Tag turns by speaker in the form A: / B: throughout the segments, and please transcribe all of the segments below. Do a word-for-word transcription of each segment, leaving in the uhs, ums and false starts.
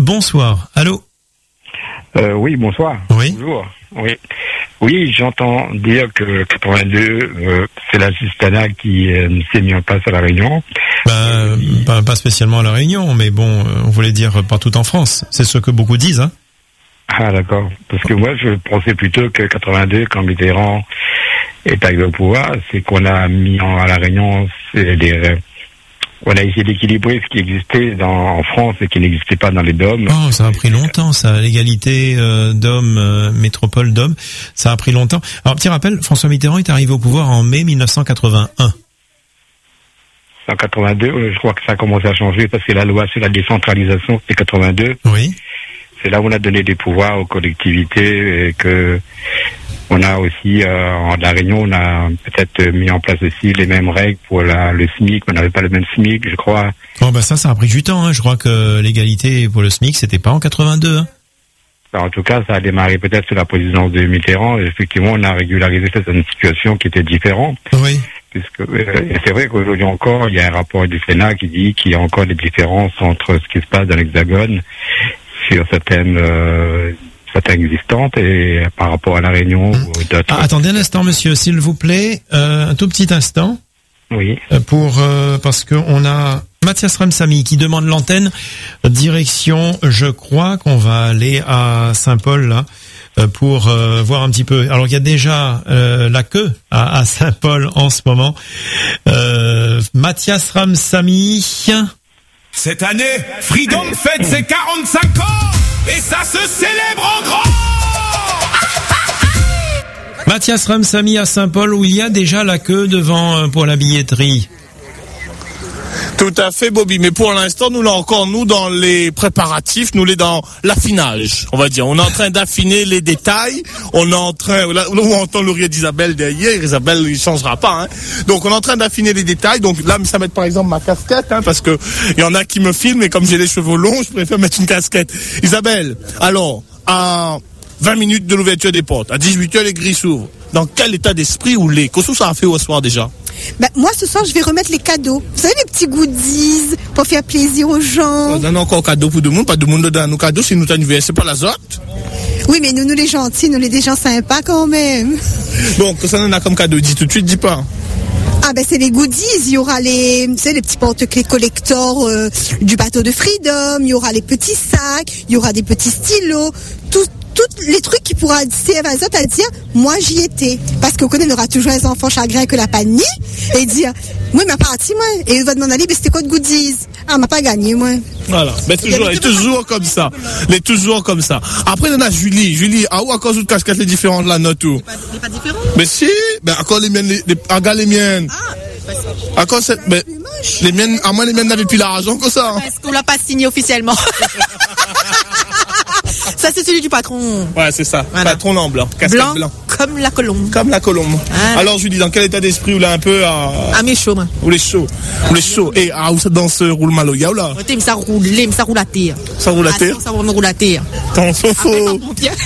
A: bonsoir. Allô?
B: Euh, oui, bonsoir.
A: Oui.
B: Bonjour. Oui. Oui, j'entends dire que quatre-vingt-deux, euh, c'est la Sistana qui euh, s'est mis en place à La Réunion.
A: Bah, euh, pas, pas spécialement à La Réunion, mais bon, euh, on voulait dire partout en France. C'est ce que beaucoup disent, hein.
B: Ah, d'accord. Parce que moi, je pensais plutôt que quatre-vingt-deux, quand Mitterrand est arrivé au pouvoir, c'est qu'on a mis en, à La Réunion, c'est des, on a essayé d'équilibrer ce qui existait dans, en France et qui n'existait pas dans les D O M.
A: Oh, ça a pris longtemps, ça, l'égalité euh, d'hommes, euh, métropole d'hommes, ça a pris longtemps. Alors, petit rappel, François Mitterrand est arrivé au pouvoir en mai mille neuf cent quatre-vingt-un.
B: En quatre-vingt-deux, je crois que ça a commencé à changer parce que la loi sur la décentralisation, c'est quatre-vingt-deux.
A: Oui.
B: C'est là où on a donné des pouvoirs aux collectivités et que on a aussi, euh, en La Réunion, on a peut-être mis en place aussi les mêmes règles pour la, le SMIC. On n'avait pas le même SMIC, je crois.
A: Oh, bah ça, ça a pris du temps, hein. Je crois que l'égalité pour le SMIC, c'était pas en quatre-vingt-deux, hein.
B: En tout cas, ça a démarré peut-être sur la présidence de Mitterrand. Et effectivement, on a régularisé certaines situations qui étaient différentes.
A: Oui.
B: Puisque, euh, c'est vrai qu'aujourd'hui encore, il y a un rapport du Sénat qui dit qu'il y a encore des différences entre ce qui se passe dans l'Hexagone sur certaines, euh, certaines existantes et par rapport à La Réunion mmh. ou d'autres.
A: Ah, attendez un instant, monsieur, s'il vous plaît, euh, un tout petit instant.
B: Oui.
A: Pour euh, parce que on a Mathias Ramsamy qui demande l'antenne. Direction, je crois qu'on va aller à Saint-Paul là pour euh, voir un petit peu. Alors il y a déjà euh, la queue à, à Saint-Paul en ce moment. Euh, Mathias Ramsamy.
C: Cette année, Freedom fête ses quarante-cinq ans et ça se célèbre en grand.
A: Mathias Ramsamy à Saint-Paul où il y a déjà la queue devant euh, pour la billetterie.
D: Tout à fait, Bobby. Mais pour l'instant, nous, là encore, nous, dans les préparatifs, nous, les dans l'affinage, on va dire. On est en train d'affiner les détails. On est en train, là, on entend le rire d'Isabelle derrière. Isabelle, il changera pas, hein. Donc, on est en train d'affiner les détails. Donc, là, ça met, par exemple, ma casquette, hein, parce que il y en a qui me filment et comme j'ai les cheveux longs, je préfère mettre une casquette. Isabelle, alors, à vingt minutes de l'ouverture des portes, à dix-huit heures, les grilles s'ouvrent. Dans quel état d'esprit ou les, qu'est-ce que ça a fait au soir déjà?
E: Ben, moi, ce soir, je vais remettre les cadeaux. Vous savez, les petits goodies pour faire plaisir aux gens.
D: On donne encore cadeaux pour tout le monde. Pas de monde dans nos cadeaux. Si nous t'anniversaire, c'est pas la sorte.
E: Oui, mais nous, nous les gentils, nous les des gens sympas quand même.
D: Bon, que ça en a comme cadeau, dis tout de suite, dis pas.
E: Ah ben c'est les goodies, il y aura les, tu sais, les petits porte-clés collector euh, du bateau de Freedom, il y aura les petits sacs, il y aura des petits stylos, tout. Tous les trucs qui pourra servir à à dire, moi j'y étais. Parce qu'on connaît, on aura toujours les enfants chagrins que la panique. Et dire, moi, il m'a parti, moi. Et il va demander, mais c'était quoi de goodies? Ah, m'a pas gagné, moi.
D: Voilà. Mais toujours, elle est toujours comme ça. Elle est toujours comme ça. Après, on a Julie. Julie, ah, ou à cause de casquette les différentes, la note, tout.
E: C'est pas différent.
D: Mais si, ben, encore les miennes, les, les, regarde les miennes. Ah, à cause c'est, ben, les miennes, à moi, les miennes n'avaient plus l'argent que ça.
F: Est-ce qu'on l'a pas signé officiellement? Ça, c'est celui du patron.
D: Ouais, c'est ça. Voilà. Patron en blanc. Casquette
F: blanc,
D: blanc.
F: Comme la colombe.
D: Comme la colombe. Ah. Alors, Julie, dans quel état d'esprit ou là un peu à.
F: À mes chauds, moi.
D: Ou les chauds. Ou les chauds. Et, ah, où ça danse roule maloya ou là?
F: Ouais, mais ça roule, mais ça roule à terre.
D: Ça roule à terre?
F: Ça roule à terre.
D: T'en faux faux.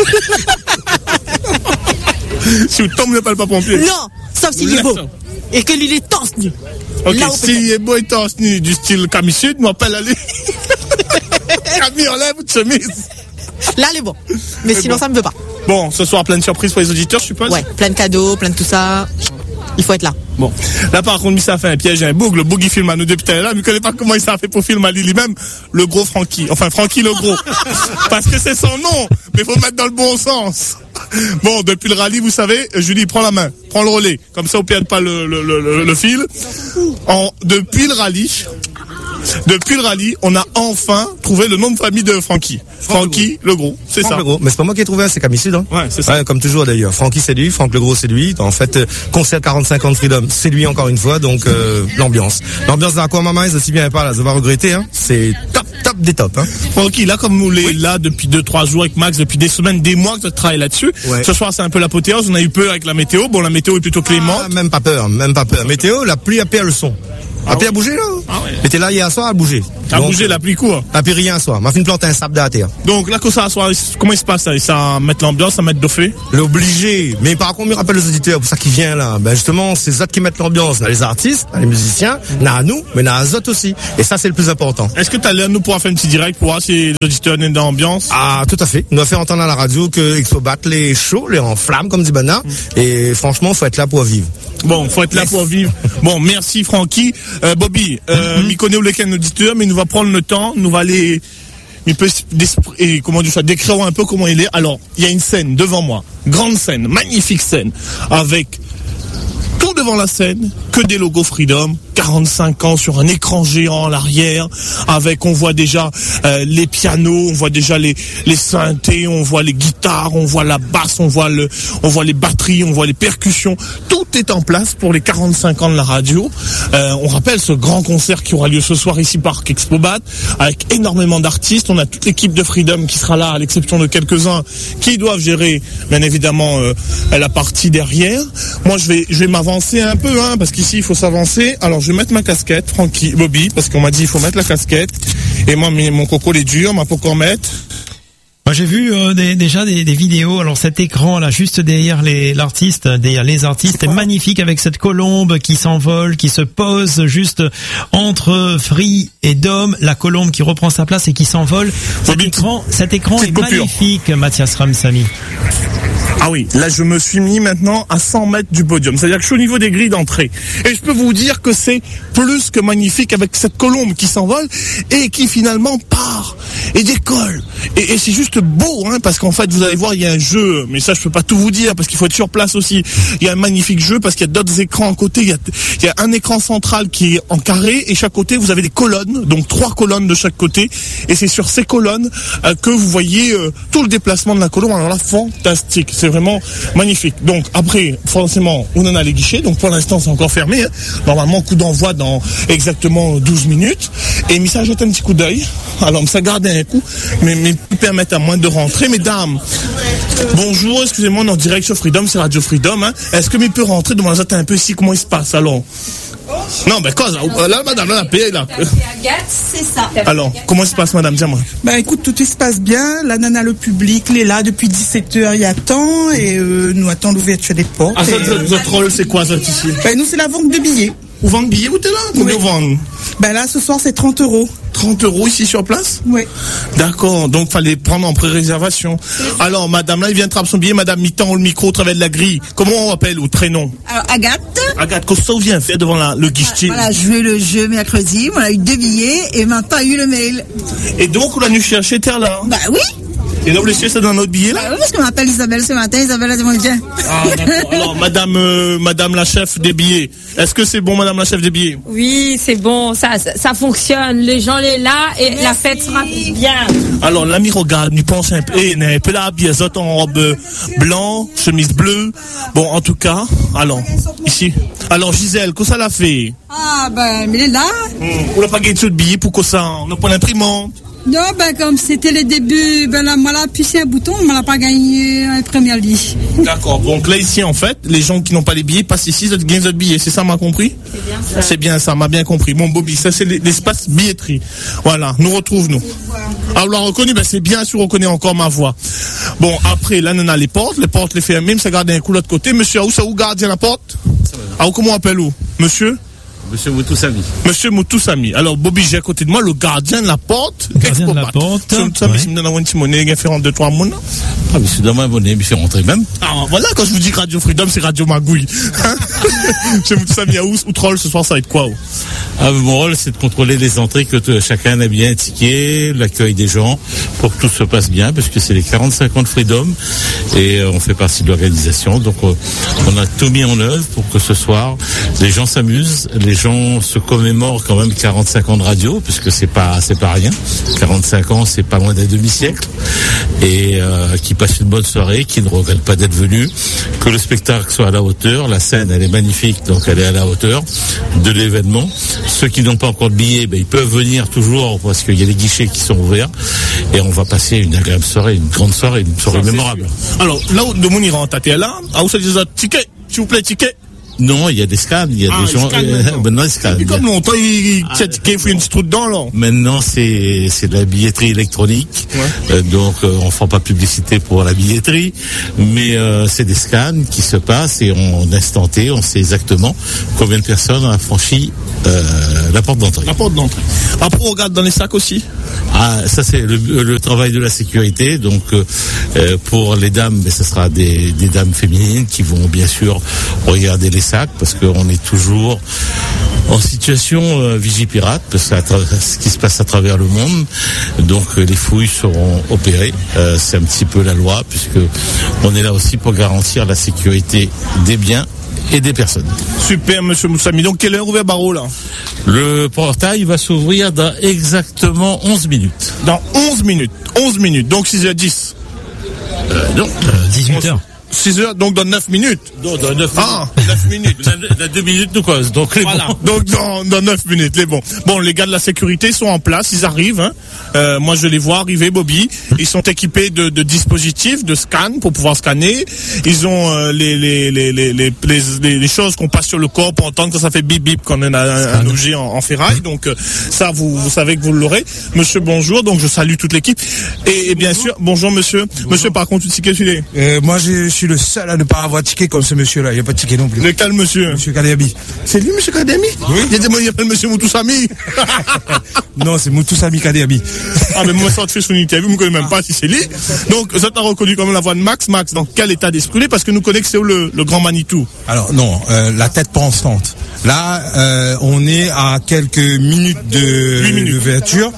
D: Si vous tombez pas le pas pompier.
F: Non, sauf s'il est beau. Et que lui, il est torse nu.
D: Ok, s'il est beau et torse nu, du style Camille Sud, m'appelle à lui. Camille enlève votre chemise.
F: Là, elle est bon. Mais, Mais sinon, bon. Ça me veut pas.
D: Bon, ce soir, plein de surprises pour les auditeurs, je suppose.
F: Ouais, plein de cadeaux, plein de tout ça. Il faut être là.
D: Bon. Là, par contre, ça a fait un piège, un bug. Le bug, il filme à nous depuis tout à l'heure. Mais il ne connaît pas comment il s'est fait pour filmer à lui-même. Le gros Francky. Enfin, Francky le gros. Parce que c'est son nom. Mais il faut mettre dans le bon sens. Bon, depuis le rallye, vous savez, Julie, prends la main. Prends le relais. Comme ça, on ne perd pas le, le, le, le fil. En, depuis le rallye, Depuis le rallye, on a enfin trouvé le nom de famille de Francky. Francky le Gros, c'est ça.
G: Le Gros. Mais c'est pas moi qui ai trouvé, c'est Camille Sud. Hein.
D: Ouais, c'est ça.
G: Ouais, comme toujours d'ailleurs. Francky c'est lui, Franck le Gros c'est lui. En fait, euh, concert quarante-cinq ans de Freedom, c'est lui encore une fois. Donc euh, l'ambiance, l'ambiance d'Aquamama, aussi bien pas là, ça va regretter. Hein. C'est top, top des tops. Hein.
D: Francky, là comme nous l'est oui. là depuis deux, trois jours avec Max, depuis des semaines, des mois que tu travailles là-dessus. Ouais. Ce soir c'est un peu l'apothéose. On a eu peur avec la météo. Bon, la météo est plutôt clémente.
G: Ah, même pas peur, même pas peur. Météo, la pluie a pris le son. Ah, a ouais. a bougé là. Ah ouais. Mais t'es là hier soir à bouger.
D: T'as bougé la pluie quoi?
G: La pluie rien, soit. M'a fait une plante un sable de la terre.
D: Donc là, que ça soit, comment il se passe ça? Ça mettre l'ambiance, ça mettre de fait?
G: L'obligé. Mais par contre, je rappelle les auditeurs, pour ça qui vient là. Ben, justement, c'est eux qui mettent l'ambiance. Là, les artistes, là, les musiciens, là, à nous, mais là, à eux aussi. Et ça, c'est le plus important.
D: Est-ce que t'as l'air, nous, pouvoir faire un petit direct pour voir si les auditeurs sont dans l'ambiance?
G: Ah, tout à fait. Nous a fait entendre à la radio que Exobat les chauds, les en flammes, comme dit Bernard. Mm. Et franchement, faut être là pour vivre.
D: Bon, faut être là yes. pour vivre. Bon, merci Francky. Euh, Bobby, euh, mm-hmm. il connaît lequel auditeur, mais il nous va prendre le temps, nous va aller, il peut, et comment dire ça, décrire un peu comment il est. Alors, il y a une scène devant moi, grande scène, magnifique scène, avec tout devant la scène, que des logos Freedom, quarante-cinq ans sur un écran géant à l'arrière, avec, on voit déjà euh, les pianos, on voit déjà les les synthés, on voit les guitares, on voit la basse, on voit le, on voit les batteries, on voit les percussions. Tout est en place pour les quarante-cinq ans de la radio. Euh, on rappelle ce grand concert qui aura lieu ce soir ici par Expobat, avec énormément d'artistes. On a toute l'équipe de Freedom qui sera là, à l'exception de quelques-uns qui doivent gérer, bien évidemment, euh, la partie derrière. Moi, je vais, je vais m'avancer un peu, hein, parce qu'ici il faut s'avancer. Alors, je vais mettre ma casquette, Francky, Bobby, parce qu'on m'a dit il faut mettre la casquette. Et moi, mon coco est dur, ma pour qu'on mette.
A: Moi, j'ai vu euh, des, déjà des, des vidéos. Alors cet écran là, juste derrière les l'artiste, derrière les artistes, est magnifique avec cette colombe qui s'envole, qui se pose juste entre Free et Dom. La colombe qui reprend sa place et qui s'envole. Cet écran, cet écran est magnifique, Mathias Ramsamy.
D: Ah oui, là je me suis mis maintenant à cent mètres du podium, c'est-à-dire que je suis au niveau des grilles d'entrée. Et je peux vous dire que c'est plus que magnifique avec cette colombe qui s'envole et qui finalement part et décolle. Et, et c'est juste beau, hein, parce qu'en fait vous allez voir, il y a un jeu, mais ça je peux pas tout vous dire parce qu'il faut être sur place aussi. Il y a un magnifique jeu parce qu'il y a d'autres écrans à côté, il y a, il y a un écran central qui est en carré et chaque côté vous avez des colonnes, donc trois colonnes de chaque côté. Et c'est sur ces colonnes euh, que vous voyez euh, tout le déplacement de la colombe. Alors là, fantastique, c'est vraiment magnifique. Donc après, forcément, on en a les guichets. Donc pour l'instant, c'est encore fermé. Hein. Normalement, coup d'envoi dans exactement douze minutes. Et ça jette un petit coup d'œil. Alors, ça garde un coup, mais, mais permettre à moins de rentrer. Mesdames, bonjour, excusez-moi, on est en direct sur Freedom, c'est Radio Freedom. Hein. Est-ce que mais peut rentrer de moi un peu ici, comment il se passe alors? Non, mais quoi, là, là madame, là, la paix, là.
H: C'est ça.
D: Alors, comment ça se passe, madame, dis-moi.
H: Ben, écoute, tout se passe bien. La nana, le public, il est là depuis dix-sept heures, il attend, et euh, nous attendons l'ouverture des portes.
D: Ah, ça,
H: et,
D: votre, votre rôle, c'est quoi, ça, ici?
H: Ben, nous, c'est la vente de billets.
D: Vous vendez billets, vous t'es là? Combien vous vendez?
H: Ben là, ce soir, c'est trente euros.
D: trente euros ici sur place?
H: Oui.
D: D'accord, donc fallait prendre en pré-réservation. Alors, madame, là, il vient de trapper son billet, madame, mi-temps le micro au travers de la grille. Comment on appelle au prénom?
H: Alors, Agathe.
D: Agathe, qu'est-ce que ça vient faire devant la, le guichet?
H: Voilà, joué le jeu mercredi, on a eu deux billets et maintenant eu le mail.
D: Et donc, on l'a venu chercher terre là?
H: Bah oui.
D: Et là, vous laissez ça dans notre billet là?
H: Bah oui, parce qu'on m'appelle Isabelle ce matin, Isabelle a dit, bien.
D: Ah, d'accord. Alors, madame, euh, madame la chef des billets, est-ce que c'est bon, madame la chef des billets?
I: Oui, c'est bon, ça, ça, ça fonctionne. Les gens sont là et merci. La fête sera bien.
D: Alors, l'ami regarde, il pense un peu, et il est un peu là, bien autres en robe blanc, chemise bleue. Bon, en tout cas, alors, ici. Alors, Gisèle, qu'est-ce que ça l'a fait?
H: Ah, ben, mais il est là.
D: Hum, on n'a pas gagné de billets pour que ça, on n'a pas l'imprimante.
H: Non, ben, comme c'était les débuts, ben là, moi, là, appuyé un bouton, on n'a pas gagné un premier lit.
D: D'accord. Donc là, ici, en fait, les gens qui n'ont pas les billets passent ici, ils gagnent d'autres billets. C'est ça, m'a compris?
I: C'est bien ça.
D: C'est bien ça, m'a bien compris. Bon, Bobby, ça, c'est l'espace billetterie. Voilà. Nous retrouve-nous. Alors, on l'a reconnu, ben, c'est bien sûr, on reconnaît encore ma voix. Bon, après, là, on a les portes. Les portes, les fermées, ça garde un coup de l'autre côté. Monsieur, où ça, où gardien la porte? Ah, comment on appelle où? Monsieur?
J: Monsieur Moutoussami.
D: Monsieur Moutoussami. Alors, Bobby, j'ai à côté de moi le gardien de la porte.
A: Le gardien de la porte.
D: Ça, mais il me donne un petit monnaie, il fait rentrer deux, trois monnaies.
J: Ah, mais c'est dans ma monnaie, il fait rentrer même.
D: Ah, voilà, quand je vous dis que Radio Freedom, c'est Radio Magouille. Monsieur Moutoussami, à où troll ce soir, ça va être quoi?
J: Ah, mon rôle, c'est de contrôler les entrées, que t- chacun a bien un ticket, l'accueil des gens, pour que tout se passe bien, parce que c'est les quarante-cinq ans de Freedom, et euh, on fait partie de l'organisation. Donc, euh, on a tout mis en œuvre pour que ce soir, les gens s'amusent, les gens se commémorent quand même quarante-cinq ans de radio, puisque c'est pas, c'est pas rien. quarante-cinq ans, c'est pas loin d'un demi-siècle. Et euh, qui passent une bonne soirée, qui ne regrettent pas d'être venus, que le spectacle soit à la hauteur. La scène, elle est magnifique, donc elle est à la hauteur de l'événement. Ceux qui n'ont pas encore de billets, ben, ils peuvent venir toujours, parce qu'il y a les guichets qui sont ouverts. Et on va passer une agréable soirée, une grande soirée, une soirée
D: Ça,
J: mémorable.
D: Alors, là où de mon Iran, t'as là, à où ça dit ticket, s'il vous plaît, ticket.
J: Non, il y a des scans, il y a
D: Ah,
J: des gens.
D: ils scannent
J: euh,
D: maintenant.
J: maintenant, ils scannent.
D: Depuis comme longtemps, il
J: Ah,
D: il il fait une petite trou dedans, là.
J: Maintenant, c'est c'est de la billetterie électronique,
D: Ouais.
J: Euh, donc euh, on fera pas publicité pour la billetterie, mais euh, c'est des scans qui se passent et en instant T, on sait exactement combien de personnes ont franchi euh, la porte d'entrée.
D: La porte d'entrée. Après, on regarde dans les sacs aussi.
J: Ah, ça c'est le, le travail de la sécurité. Donc euh, euh, pour les dames, mais ce sera des, des dames féminines qui vont bien sûr regarder les sacs parce qu'on est toujours en situation euh, vigipirate, parce que c'est à tra- ce qui se passe à travers le monde. Donc euh, les fouilles seront opérées. Euh, c'est un petit peu la loi puisque on est là aussi pour garantir la sécurité des biens et des personnes.
D: Super, monsieur Moussami. Donc, quelle heure ouvert barreau, là?
J: Le portail va s'ouvrir dans exactement onze minutes.
D: Dans onze minutes. onze minutes. Donc, six heures dix.
J: Euh, non.
A: Euh, dix-huit heures.
D: six heures, donc dans neuf minutes.
J: Non, dans neuf
D: Ah, neuf minutes.
J: minutes. Dans deux minutes, nous cause. Donc, les
D: Voilà.
J: bons.
D: Donc dans, dans neuf minutes, les bons. Bon, les gars de la sécurité sont en place, ils arrivent. Hein. Euh, moi, je les vois arriver, Bobby. Ils sont équipés de, de dispositifs, de scan pour pouvoir scanner. Ils ont euh, les, les, les, les, les, les, les choses qu'on passe sur le corps pour entendre que ça fait bip bip quand on a un, un objet en, en ferraille. Donc euh, ça, vous, vous savez que vous l'aurez. Monsieur, bonjour. Donc je salue toute l'équipe. Et, et bien sûr, bonjour monsieur. Bonjour. Monsieur, par contre, tu sais quel est
K: Euh, moi, je suis le seul à ne pas avoir de ticket comme ce monsieur-là. Il n'y a pas de ticket non plus.
D: Lequel monsieur
K: Monsieur Kadhabi.
D: C'est lui, monsieur Kadhabi?
K: Oui.
D: Il y a des mots, il appelle monsieur Moutoussami.
K: Non, c'est Moutoussami Kadhabi.
D: Ah, mais moi, ça te fait son interview, vous ne connaissez même pas si c'est lui. Donc, ça t'a reconnu comme la voix de Max. Max, dans quel état d'esprit? Parce que nous connaissons que c'est où le, le grand Manitou.
K: Alors, non, euh, la tête pensante. Là, euh, on est à quelques minutes de
D: Huit minutes.
K: d'ouverture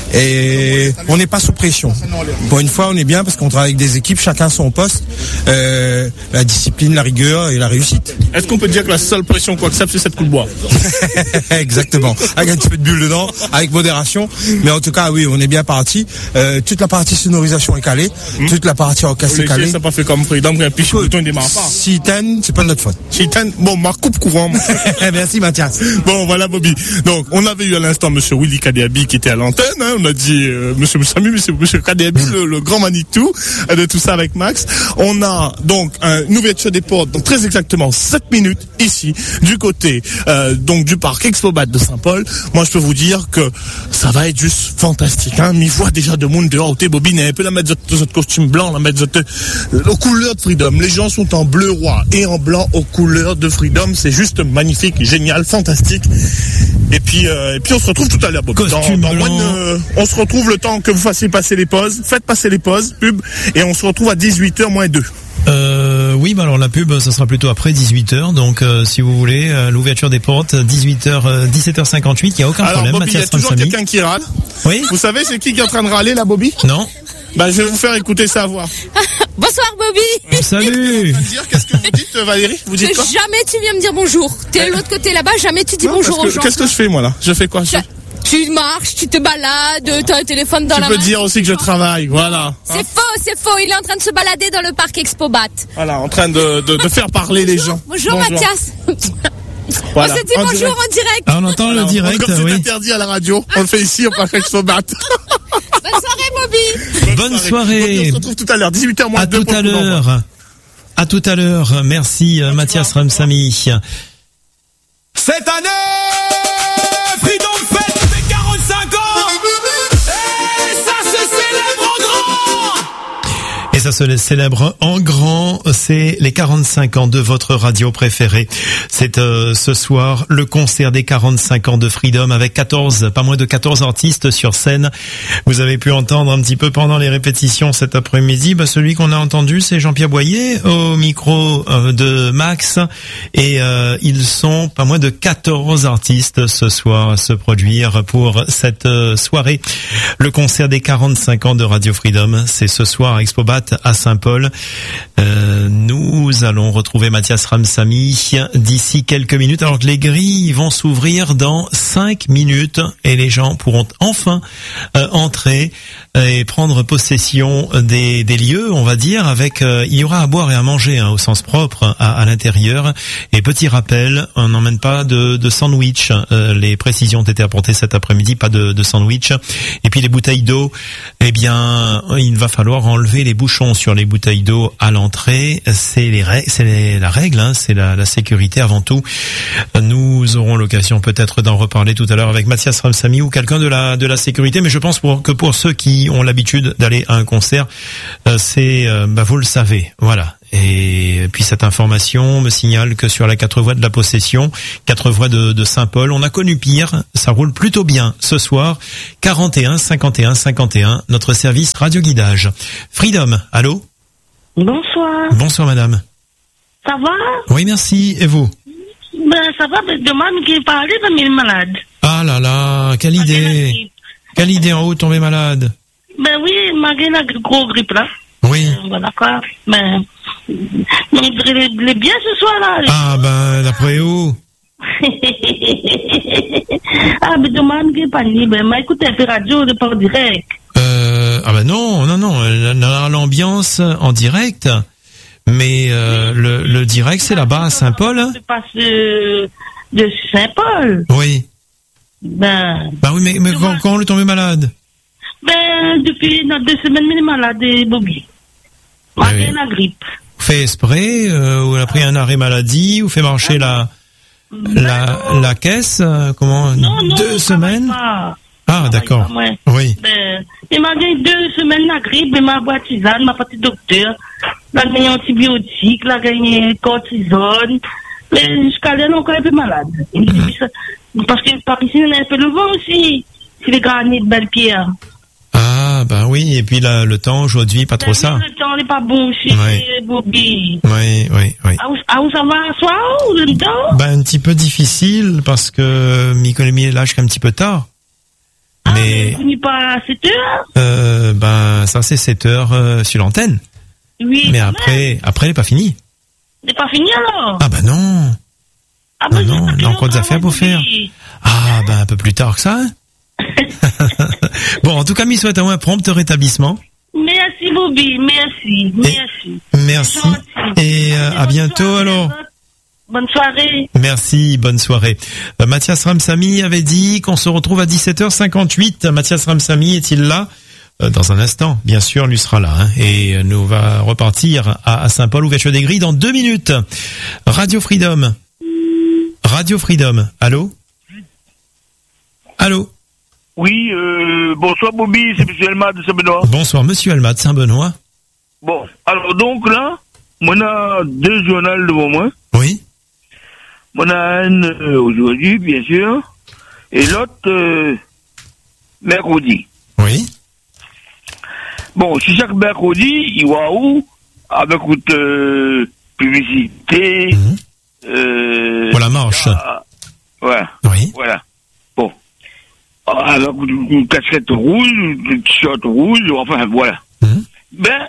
K: et on n'est pas sous pression. Pour une fois, on est bien parce qu'on travaille avec des équipes, chacun son poste. Euh, la discipline, la rigueur et la réussite.
D: Est-ce qu'on peut dire que la seule pression qu'on accepte, c'est cette coupe de bois?
K: Exactement. Avec un petit peu de bulle dedans, avec modération. Mais en tout cas, oui, on est bien parti. Euh, toute la partie sonorisation est calée.
D: Mmh.
K: Toute la partie orchestre est
D: Les
K: calée.
D: ça n'a pas fait comme Freedom, un piche bouton, il démarre pas.
K: Si t'aimes, c'est pas de notre faute.
D: Chitan, bon, ma coupe courant.
K: Merci Mathias.
D: Bon, voilà, Bobby. Donc, on avait eu à l'instant monsieur Willy Kadhabi qui était à l'antenne. Hein. On a dit euh, monsieur Moussami, monsieur, monsieur Kadhabi, le, le grand Manitou, euh, de tout ça avec Max. On a donc un, une ouverture des portes, donc très exactement sept minutes ici, du côté euh, donc du parc Expobat de Saint-Paul. Moi, je peux vous dire que ça va être juste fantastique. Hein. M'y voit déjà de monde dehors. T'es Bobby, n'est un peu la mettre de notre costume blanc, la mettre de aux couleurs de Freedom. Les gens sont en bleu roi et en blanc aux couleurs de Freedom. C'est juste magnifique, génial, fantastique. Et puis, euh, et puis on se retrouve tout à l'heure, Bobby. Dans,
A: Costume
D: dans
A: blanc.
D: moins de- on se retrouve le temps que vous fassiez passer les pauses. Faites passer les pauses, pub, et on se retrouve à dix-huit heures moins deux.
A: Euh, oui, bah alors la pub, ça sera plutôt après dix-huit heures. Donc, euh, si vous voulez, euh, l'ouverture des portes, dix-huit heures, euh, dix-sept heures cinquante-huit, il n'y a aucun
D: Alors,
A: problème.
D: Bobby, il y a
A: Mathias
D: toujours
A: Ramsamy.
D: quelqu'un qui râle.
A: Oui.
D: Vous savez, c'est qui qui est en train de râler, là, Bobby?
A: Non.
D: Bah, je vais vous faire écouter sa voix.
I: Bonsoir Bobby.
A: Salut.
D: Dire, qu'est-ce que vous dites, Valérie? Vous dites
I: Que
D: quoi?
I: jamais tu viens me dire bonjour. T'es de l'autre côté là-bas, jamais tu dis
D: Non,
I: bonjour
D: parce
I: aux
D: que-
I: gens.
D: Qu'est-ce que je fais, moi, là? Je fais quoi? je-
I: Tu marches, tu te balades, t'as un téléphone dans
D: Tu
I: la
D: peux
I: main.
D: dire aussi que je travaille, voilà.
I: C'est faux, c'est faux. Il est en train de se balader dans le parc Expobat.
D: Voilà, en train de, de, de faire parler les gens.
I: Bonjour, Mathias.
D: Voilà,
I: On se dit
D: en
I: bonjour
D: direct.
I: en direct.
A: Ah, on entend le direct,
D: Comme c'est
A: oui.
D: interdit à la radio, on le fait ici au parc Expobat.
I: Bonne soirée Bobby.
A: Bonne soirée.
D: On se retrouve tout à l'heure, dix-huit heures moins
A: À
D: deux.
A: tout à l'heure. À tout à l'heure. Merci, euh, Mathias Ramsamy.
C: Cette année, Freedom fête ses quarante-cinq ans. Et ça se célèbre en grand.
A: Et ça se célèbre en grand, c'est les quarante-cinq ans de votre radio préférée. C'est euh, ce soir le concert des quarante-cinq ans de Freedom avec quatorze, pas moins de quatorze artistes sur scène. Vous avez pu entendre un petit peu pendant les répétitions cet après-midi. Bah, celui qu'on a entendu, c'est Jean-Pierre Boyer au micro euh, de Max. Et euh, ils sont pas moins de quatorze artistes ce soir à se produire pour cette euh, soirée. Le concert des quarante-cinq ans de Radio Freedom, c'est ce soir à Expobat à Saint-Paul. Euh, nous allons retrouver Mathias Ramsamy d'ici quelques minutes, alors que les grilles vont s'ouvrir dans cinq minutes et les gens pourront enfin euh, entrer et prendre possession des, des lieux, on va dire, avec euh, il y aura à boire et à manger hein, au sens propre à, à l'intérieur. Et petit rappel, on n'emmène pas de, de sandwich. Euh, les précisions ont été apportées cet après-midi, pas de, de sandwich. Et puis les bouteilles d'eau, eh bien, il va falloir enlever les bouchons carton sur les bouteilles d'eau à l'entrée. C'est les règles, c'est les, la règle, hein, c'est la, la sécurité avant tout. Nous aurons l'occasion peut-être d'en reparler tout à l'heure avec Mathias Ramsamy ou quelqu'un de la de la sécurité. Mais je pense pour, que pour ceux qui ont l'habitude d'aller à un concert, euh, c'est, euh, bah, vous le savez, voilà. Et puis cette information me signale que sur la quatre voies de la Possession, quatre voies de, de Saint-Paul, on a connu pire, ça roule plutôt bien ce soir. quarante et un cinquante et un cinquante et un, notre service radio guidage. Freedom, allô?
L: Bonsoir.
A: Bonsoir madame.
L: Ça va?
A: Oui merci, et vous?
L: Ben ça va, mais demain qui parle de mes malades.
A: Ah là là, quelle idée. Quelle idée en haut de tomber malade.
L: Ben oui, malgré la gros grippe là.
A: Oui.
L: Euh, voilà quoi. Ben, on dirait les, les biens ce soir là.
A: Ah ben, d'après où?
L: Ah, mais demande qui est pas libre. Ben, m'a écouté un peu radio de par direct.
A: Euh, ah ben non, non, non, on a l'ambiance en direct. Mais euh, le, le direct, c'est là-bas à Saint-Paul. Hein?
L: Je passe de, de Saint-Paul.
A: Oui.
L: Ben.
A: Bah oui, mais, mais quand, quand on est tombé malade?
L: Ben, depuis dans deux semaines, il est malade, Bobby. Malgré la grippe.
A: Fait exprès, euh, ou elle a pris un arrêt maladie, ou fait marcher la,
L: ben
A: la,
L: non.
A: la caisse, euh, comment,
L: non, non,
A: deux semaines?
L: Pas.
A: Ah, d'accord.
L: Pas,
A: oui.
L: Ben, il m'a gagné deux semaines la grippe, il m'a boîte tisane, m'a parti docteur, il a gagné antibiotiques, il a gagné cortisone, mais jusqu'à là, il est encore un peu malade. Parce que par ici, on a un peu le vent aussi, c'est les granits de Belle-Pierre.
A: Ah, bah oui, et puis là, le temps aujourd'hui, pas trop
L: ben,
A: ça.
L: Le temps n'est pas bon aussi,
A: oui.
L: Bobby.
A: Oui, oui, oui.
L: Ah, où, ah, où ça va, soir ou le temps?
A: Ben, un petit peu difficile, parce que Micolemi est là jusqu'à un petit peu tard.
L: Ah,
A: mais.
L: Vous finissez pas à sept heures?
A: Euh, ben, ça, c'est sept heures euh, sur l'antenne.
L: Oui.
A: Mais après, même. après, elle n'est pas finie.
L: Elle n'est pas finie alors?
A: Ah, ben non.
L: Ah,
A: ben non, il y a encore des affaires pour faire. Ah, ben, un peu plus tard que ça, hein. Bon, en tout cas, m'y souhaite un prompt rétablissement.
L: Merci, Bobby, merci, merci.
A: Et, merci. Et euh, à bientôt, soirée, alors.
L: Bonne soirée.
A: Merci, bonne soirée. Euh, Mathias Ramsamy avait dit qu'on se retrouve à dix-sept heures cinquante-huit. Mathias Ramsamy est-il là? euh, Dans un instant, bien sûr, lui sera là. Hein, et nous va repartir à, à Saint-Paul, ouverture des grilles, dans deux minutes. Radio Freedom. Radio Freedom. Allô? Allô?
M: Oui, euh, bonsoir Bobby, c'est M. Elmad de Saint-Benoît.
A: Bonsoir Monsieur Elmad de Saint-Benoît.
M: Bon, alors donc là, on a deux journaux devant moi.
A: Oui.
M: On a un euh, aujourd'hui, bien sûr, et l'autre euh, mercredi.
A: Oui.
M: Bon, si chaque mercredi, il va où? Avec une euh, publicité.
A: Mmh.
M: Euh,
A: Pour la marche.
M: Ah, voilà.
A: Oui.
M: Voilà. Bon. Avec une casquette rouge, une t-shirt rouge, enfin voilà.
A: Mmh.
M: Ben,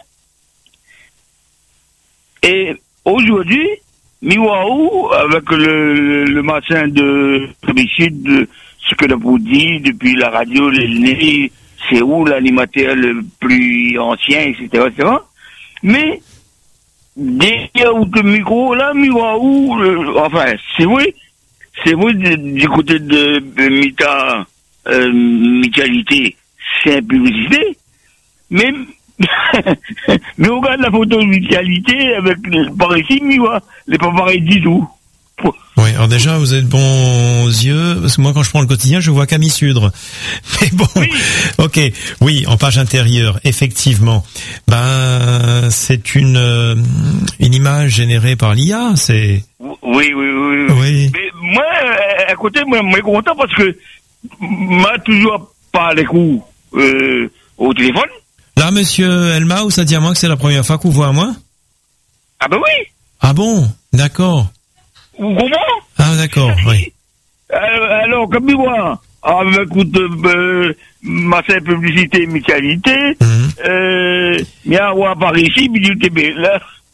M: et aujourd'hui, Miwaou, avec le, le matin de publicité, ce que l'on dit depuis la radio, les, c'est où l'animateur le plus ancien, et cetera, et cetera. Mais, derrière le micro, là, Miwaou, enfin, c'est vrai, c'est vrai du côté de, de Mita, Euh, mutualité, c'est une publicité, mais mais on regarde la photo de mutualité avec par ici, mais ouais, les pas pareil du tout.
A: Oui, alors déjà, vous êtes bons yeux, parce que moi, quand je prends le quotidien, je vois Camille Sudre. Mais bon, oui. Ok, oui, en page intérieure, effectivement, ben, c'est une euh, une image générée par l'I A, c'est...
M: Oui, oui, oui.
A: oui.
M: Mais moi, à côté, moi, je suis content parce que m'a toujours pas les coups euh, au téléphone.
A: Là, monsieur Elma, vous ça dit à moi que c'est la première fois qu'on vous voit à moi?
M: Ah ben oui.
A: Ah bon, d'accord.
M: Vous comprenez?
A: Ah d'accord, oui.
M: Alors, alors comme moi, avec euh, ma seule publicité mutualité, mmh. euh, il y a un par ici, puis du T B, là,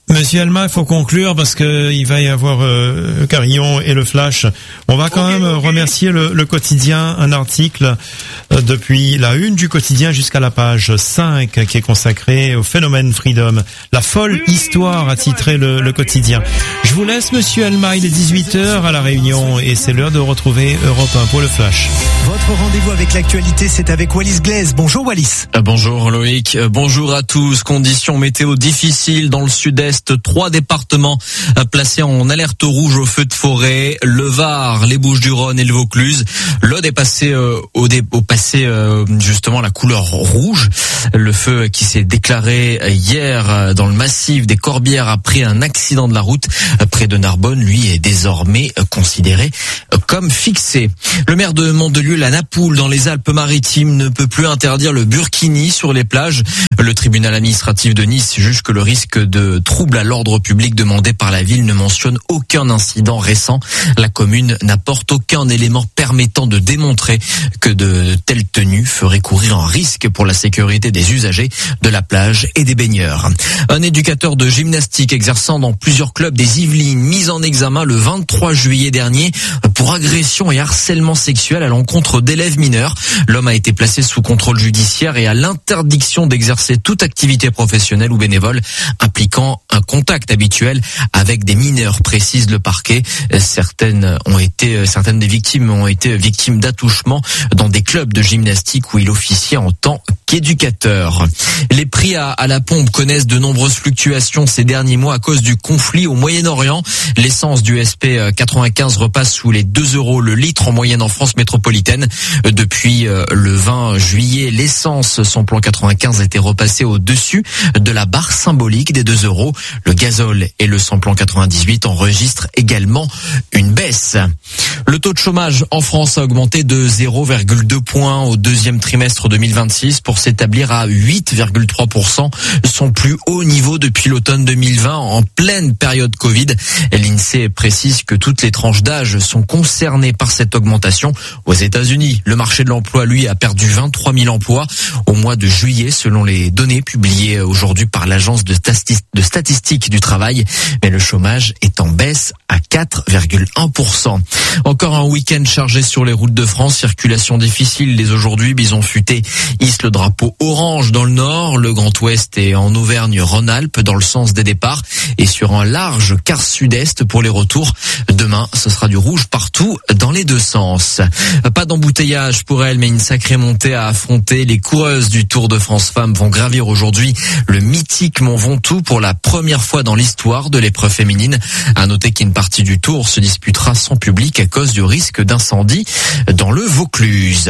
A: Monsieur Elma, il faut conclure parce que il va y avoir euh, Carillon et le Flash. On va quand okay, même okay. remercier le, le quotidien, un article euh, depuis la une du quotidien jusqu'à la page cinq qui est consacré au phénomène Freedom. La folle oui, histoire a titré le, le quotidien. Je vous laisse, Monsieur Elma, il est dix-huit heures à La Réunion et c'est l'heure de retrouver Europe un pour le Flash.
N: Votre rendez-vous avec l'actualité, c'est avec Wallis Glaise. Bonjour Wallis.
O: Euh, bonjour Loïc, euh, bonjour à tous. Conditions météo difficiles dans le sud-est. Trois départements placés en alerte rouge au feu de forêt, le Var, les Bouches-du-Rhône et le Vaucluse. L'Aude est passé euh, au, dé, au passé euh, justement la couleur rouge. Le feu qui s'est déclaré hier dans le massif des Corbières après un accident de la route près de Narbonne, lui est désormais considéré comme fixé. Le maire de Mandelieu, la Napoule dans les Alpes-Maritimes, ne peut plus interdire le burkini sur les plages. Le tribunal administratif de Nice juge que le risque de trouble à l'ordre public demandé par la ville ne mentionne aucun incident récent. La commune n'apporte aucun élément permettant de démontrer que de telles tenues feraient courir un risque pour la sécurité des usagers de la plage et des baigneurs. Un éducateur de gymnastique exerçant dans plusieurs clubs des Yvelines, mis en examen le vingt-trois juillet dernier pour agression et harcèlement sexuel à l'encontre d'élèves mineurs. L'homme a été placé sous contrôle judiciaire et à l'interdiction d'exercer toute activité professionnelle ou bénévole impliquant un contact habituel avec des mineurs, précise le parquet. Certaines ont été, certaines des victimes ont été victimes d'attouchements dans des clubs de gymnastique où il officiait en tant qu'éducateur. Les prix à, à la pompe connaissent de nombreuses fluctuations ces derniers mois à cause du conflit au Moyen-Orient. L'essence du S P quatre-vingt-quinze repasse sous les deux euros le litre en moyenne en France métropolitaine. Depuis le vingt juillet, l'essence samplon quatre-vingt-quinze était repassée au-dessus de la barre symbolique des deux euros. Le gazole et le samplon quatre-vingt-dix-huit enregistrent également une baisse. Le taux de chômage en France a augmenté de zéro virgule deux points au deuxième trimestre deux mille vingt-six pour s'établir à huit virgule trois pour cent, son plus haut niveau depuis l'automne deux mille vingt en pleine période Covid. L'INSEE précise que toutes les tranches d'âge sont concernées par cette augmentation. Aux États-Unis, le marché de l'emploi, lui, a perdu vingt-trois mille emplois au mois de juillet, selon les données publiées aujourd'hui par l'agence de statistiques du travail. Mais le chômage est en baisse à quatre virgule un pour cent. Encore un week-end chargé sur les routes de France. Circulation difficile dès aujourd'hui. Bison Futé hisse le drapeau orange dans le nord, le Grand Ouest et en Auvergne-Rhône-Alpes dans le sens des départs et sur un large quart sud-est pour les retours. Demain, ce sera du rouge partout dans les deux sens. Pas d'embouteillage pour elle, mais une sacrée montée à affronter. Les coureuses du Tour de France Femmes vont gravir aujourd'hui le mythique Mont Ventoux pour la première fois dans l'histoire de l'épreuve féminine. À noter qu'une partie du Tour se disputera sans public à cause du risque d'incendie dans le Vaucluse.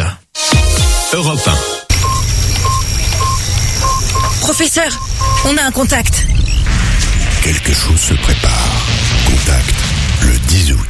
C: Europe un.
P: Professeur, on a un contact.
Q: Quelque chose se prépare. Contact le dix août.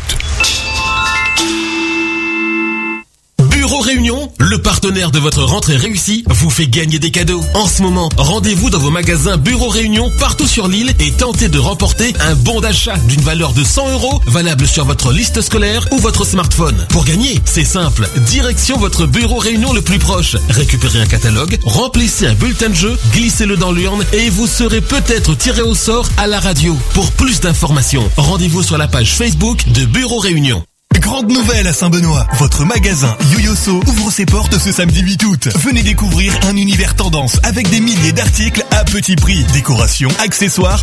C: Bureau Réunion, le partenaire de votre rentrée réussie, vous fait gagner des cadeaux. En ce moment, rendez-vous dans vos magasins Bureau Réunion partout sur l'île et tentez de remporter un bon d'achat d'une valeur de cent euros valable sur votre liste scolaire ou votre smartphone. Pour gagner, c'est simple. Direction votre Bureau Réunion le plus proche. Récupérez un catalogue, remplissez un bulletin de jeu, glissez-le dans l'urne et vous serez peut-être tiré au sort à la radio. Pour plus d'informations, rendez-vous sur la page Facebook de Bureau Réunion.
R: Grande nouvelle à Saint-Benoît, votre magasin Yo-Yo-So ouvre ses portes ce samedi huit août. Venez découvrir un univers tendance avec des milliers d'articles à petit prix. Décoration, accessoires,